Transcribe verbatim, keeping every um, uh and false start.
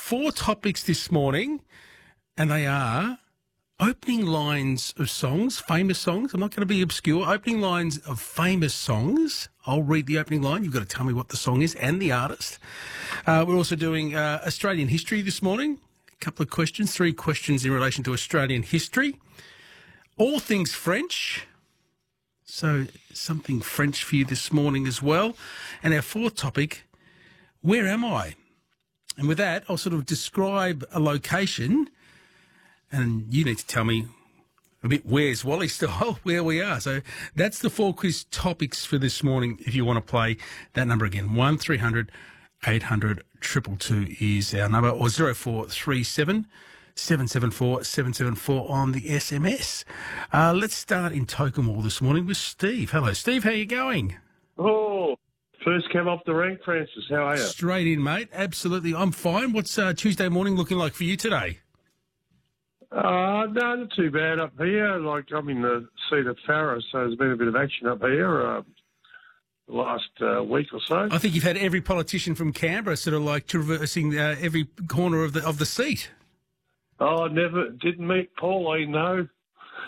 four topics this morning, and they are opening lines of songs, famous songs. I'm not going to be obscure. Opening lines of famous songs. I'll read the opening line. You've got to tell me what the song is and the artist. Uh, we're also doing uh, Australian history this morning. A couple of questions, three questions in relation to Australian history. All things French. So something French for you this morning as well. And our fourth topic, where am I? And with that, I'll sort of describe a location, and you need to tell me a bit Where's Wally style where we are. So that's the four quiz topics for this morning. If you want to play that number again, one three hundred eight hundred two two two is our number, or zero four three seven seven seven four seven seven four on the S M S. Uh, let's start in Tokemore this morning with Steve. Hello, Steve. How you going? Oh, first came off the rank, Francis. How are you? Straight in, mate. Absolutely. I'm fine. What's uh, Tuesday morning looking like for you today? Uh, no, not too bad up here. Like, I'm in the seat of Farrer, so there's been a bit of action up here uh, the last uh, week or so. I think you've had every politician from Canberra sort of like traversing uh, every corner of the of the seat. Oh, I never didn't meet Pauline, no.